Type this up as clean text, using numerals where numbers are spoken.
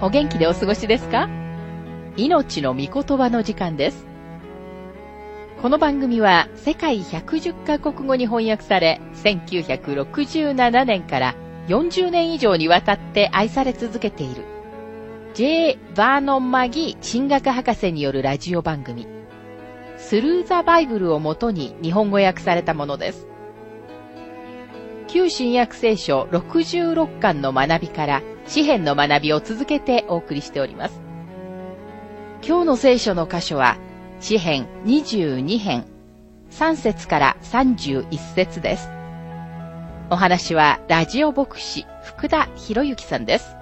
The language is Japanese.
お元気でお過ごしですか？命の御言葉の時間です。この番組は世界110カ国語に翻訳され、1967年から40年以上にわたって愛され続けている J. バーノン・マギー神学博士によるラジオ番組スルー・ザ・バイブルをもとに日本語訳されたものです。旧新約聖書66巻の学びから詩編の学びを続けてお送りしております。今日の聖書の箇所は詩編22編3節から31節です。お話はラジオ牧師福田博之さんです。